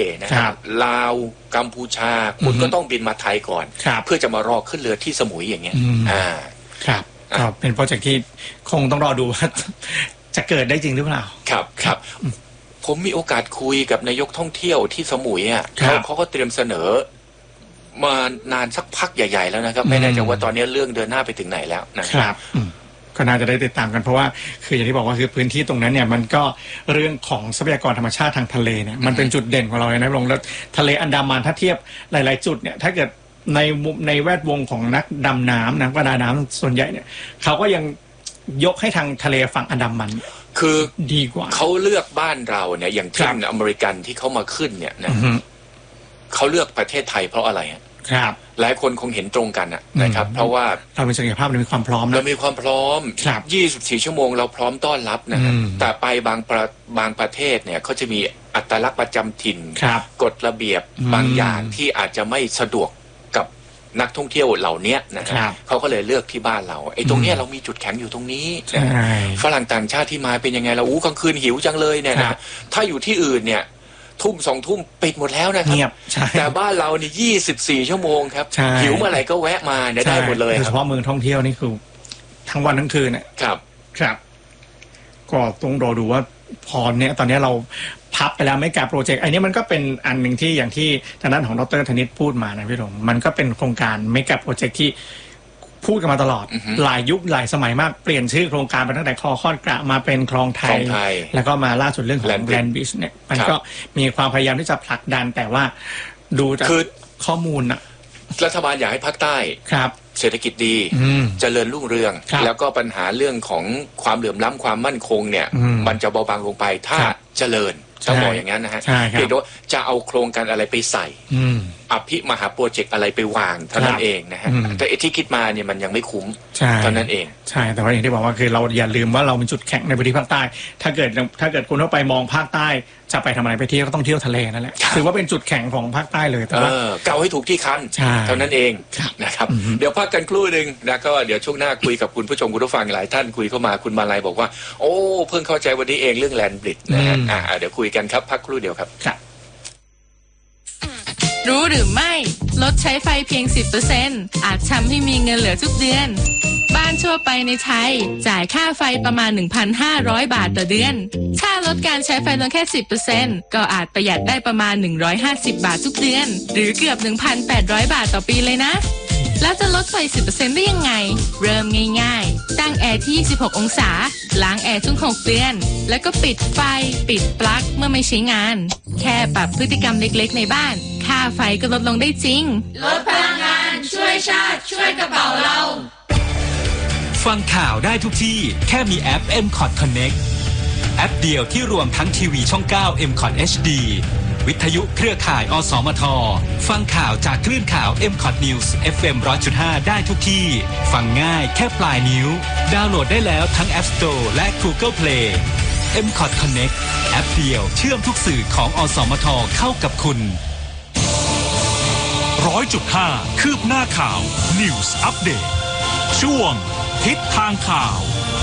นะครับลาวกัมพูชาคุณก็ต้องบินมาไทยก่อนเพื่อจะมารอขึ้นเรือที่สมุยอย่างเงี้ยครับก็เป็นโปรเจกต์ที่คงต้องรอดูว่าจะเกิดได้จริงหรือเปล่าครับผมมีโอกาสคุยกับนายกท่องเที่ยวที่สมุยอ่ะเขาก็เตรียมเสนอมานานสักพักใหญ่ๆแล้วนะครับไม่แน่ใจว่าตอนนี้เรื่องเดินหน้าไปถึงไหนแล้วนะครับก็น่าจะได้ติดตามกันเพราะว่าคืออย่างที่บอกว่าคือพื้นที่ตรงนั้นเนี่ยมันก็เรื่องของทรัพยากรธรรมชาติทางทะเลเนี่ยมันเป็นจุดเด่นของเราเลยนะลงแล้วทะเลอันดามันถ้าเทียบหลายๆจุดเนี่ยถ้าเกิดในแวดวงของนักดำน้ำนักประดาน้ำส่วนใหญ่เนี่ยเขาก็ยังยกให้ทางทะเลฝั่งอันดามันคือดีกว่าเขาเลือกบ้านเราเนี่ยอย่างเช่นอเมริกันที่เขามาขึ้นเนี่ยนะเขาเลือกประเทศไทยเพราะอะไรครับหลายคนคงเห็นตรงกันนะครับเพราะว่าเราเป็นศักยภาพเรามีความพร้อมเรามีความพร้อม24 ชั่วโมงเราพร้อมต้อนรับนะแต่ไปบางประเทศเนี่ยเขาจะมีอัตลักษณ์ประจำถิ่นกฎระเบียบบางอย่างที่อาจจะไม่สะดวกกับนักท่องเที่ยวเหล่านี้นะครับเขาก็เลยเลือกที่บ้านเราไอ้ตรงนี้เรามีจุดแข็งอยู่ตรงนี้ฝรั่งต่างชาติที่มาเป็นยังไงเรากลางคืนหิวจังเลยเนี่ยนะถ้าอยู่ที่อื่นเนี่ยทุ่ม2 ทุ่มปิดหมดแล้วนะครับแต่บ้านเรานี่24 ชั่วโมงครับหิวเมื่อไหร่ก็แวะมาได้หมดเลยโดยเฉพาะเมืองท่องเที่ยวนี่คือทั้งวันทั้งคืนเนี่ยครับก็ต้องรอดูว่าพอเนี่ยตอนนี้เราพับไปแล้วไม่กาโปรเจกต์อันนี้มันก็เป็นอันหนึ่งที่อย่างที่ทางด้านของดร.ธนิตพูดมานะพี่หลงมันก็เป็นโครงการไม่กาโปรเจกต์ที่พูดกันมาตลอดหลายยุคหลายสมัยมากเปลี่ยนชื่อโครงการไปตั้งแต่คลองคอนกระมาเป็นคลองไทยแล้วก็มาล่าสุดเรื่องของแลนด์บริดจ์เนี่ยมันก็มีความพยายามที่จะผลักดันแต่ว่าดูจากข้อมูลนะรัฐบาลอยากให้ภาคใต้เศรษฐกิจดีเจริญรุ่งเรืองแล้วก็ปัญหาเรื่องของความเหลื่อมล้ำความมั่นคงเนี่ยมันจะเบาบางลงไปถ้าเจริญต้องบอกอย่างนั้นนะฮะเพียงแต่ว่าจะเอาโครงการอะไรไปใส่อภิมหาโปรเจกต์อะไรไปวางเท่านั้นเองนะฮะแต่ที่คิดมาเนี่ยมันยังไม่คุ้มเท่านั้นเองใช่แต่ว่าอย่างที่บอกว่าคือเราอย่าลืมว่าเราเป็นจุดแข็งในพื้นที่ภาคใต้ถ้าเกิดคุณเข้าไปมองภาคใต้จะไปทำอะไรไปเที่ยวก็ต้องเที่ยวทะเลนั่นแหละถือว่าเป็นจุดแข็งของภาคใต้เลยแต่ว่าเกาให้ถูกที่คันเท่านั้นเองนะครับเดี๋ยวพักกันครู่นึงแล้วก็เดี๋ยวช่วงหน้าคุยกับคุณผู้ชมคุณผู้ฟังหลายท่านคุยเข้ามาคุณมาลัยบอกว่าโอ้เพิ่งเข้าใจวันนี้เองเรื่องแลนด์บริดจ์นะฮะเดี๋ยวคุยกันครับพักครู่เดียวครับรู้หรือไม่ลดใช้ไฟเพียง 10% อาจทำให้มีเงินเหลือทุกเดือนบ้านทั่วไปในไทยจ่ายค่าไฟประมาณ 1,500 บาทต่อเดือนถ้าลดการใช้ไฟลงแค่ 10% ก็อาจประหยัดได้ประมาณ150 บาททุกเดือนหรือเกือบ 1,800 บาทต่อปีเลยนะแล้วจะลดไฟ 10% ได้ยังไงเริ่มง่ายๆตั้งแอร์ที่26 องศาล้างแอร์ทุก6 เดือนแล้วก็ปิดไฟปิดปลั๊กเมื่อไม่ใช้งานแค่ปรับพฤติกรรมเล็กๆในบ้านค่าไฟก็ลดลงได้จริงลดพลังงานช่วยชาติช่วยกระเป๋าเราฟังข่าวได้ทุกที่แค่มีแอป MCOT Connect แอปเดียวที่รวมทั้งทีวีช่อง 9 MCOT HD วิทยุเครือข่ายอสมทฟังข่าวจากคลื่นข่าว MCOT News FM 100.5 ได้ทุกที่ฟังง่ายแค่ปลายนิ้วดาวน์โหลดได้แล้วทั้ง App Store และ Google Play MCOT Connect แอปเดียวเชื่อมทุกสื่อของอสมทเข้ากับคุณ 100.5 คืบหน้าข่าว News Update ช่วงทิศทางข่าว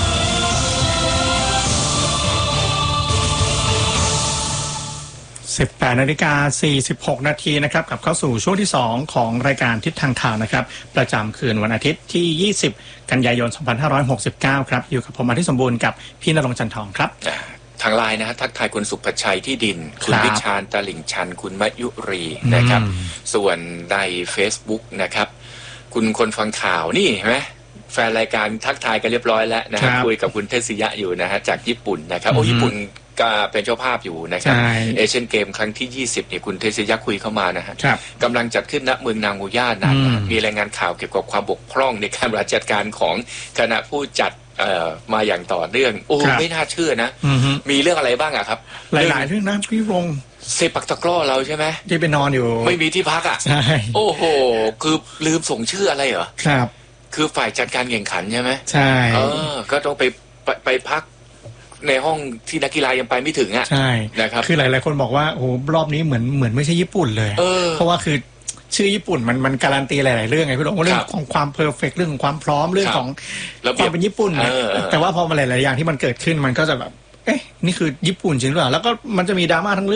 18:46 นาทีนะครับกลับเข้าสู่ช่วงที่2ของรายการทิศทางข่าวนะครับประจำคืนวันอาทิตย์ที่20กันยายน2569ครับอยู่กับผมอาทิตย์สมบูรณ์กับพี่ณรงค์จันทองครับทางไลน์นะฮะทักทายคุณสุภชัยที่ดินคุณวิชาญตลิ่งชันคุณมยุรีนะครับส่วนใน Facebook นะครับคุณคนฟังข่าวนี่เห็นไหมแฟนรายการทักทายกันเรียบร้อยแล้วนะฮะคุยกับคุณเทศิยะอยู่นะฮะจากญี่ปุ่นนะครับโอ้ญี่ปุ่นก็เป็นเจ้าภาพอยู่นะครับเอเชียนเกมครั้งที่20เนี่ยคุณเทศิยะคุยเข้ามานะฮะกำลังจัดขึ้นณเมืองนางโงย่านั้นมีรายงานข่าวเกี่ยวกับความบกพร่องในการบริหารจัดการของคณะผู้จัดมาอย่างต่อเนื่องโอ้ไม่น่าเชื่อนะมีเรื่องอะไรบ้างอะครับหลายๆเรื่องนะพี่วงเซปักตะกร้อเราใช่ไหมที่ไปนอนอยู่ไม่มีที่พักอ่ะใช่โอ้โหคือลืมส่งชื่ออะไรเหรอครับคือฝ่ายจัดการแข่งขันใช่ไหมใช่ก็ต้องไปพักในห้องที่นักกีฬายังไปไม่ถึงอ่ะใช่นะครับคือหลายๆคนบอกว่าโอ้รอบนี้เหมือนไม่ใช่ญี่ปุ่นเลยเพราะว่าคือชื่อญี่ปุ่นมันการันตีหลายๆเรื่องไงพี่หลงเรื่องของความเพอร์เฟกต์เรื่องของความพร้อมเรื่องของความเป็นญี่ปุ่นแต่ว่าพอมาหลายๆอย่างที่มันเกิดขึ้นมันก็จะแบบเอ๊ะนี่คือญี่ปุ่นจริงหรือเปล่าแล้วก็มันจะมีดราม่าทั้งเรื่อง